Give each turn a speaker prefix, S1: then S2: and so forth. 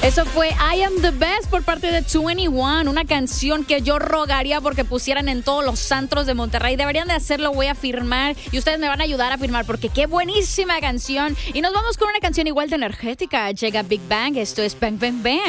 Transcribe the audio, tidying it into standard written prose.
S1: Eso fue I Am The Best por parte de 21, una canción que yo rogaría porque pusieran en todos los antros de Monterrey. Deberían de hacerlo, voy a firmar y ustedes me van a ayudar a firmar porque qué buenísima canción. Y nos vamos con una canción igual de energética. Llega Big Bang, esto es Bang Bang Bang.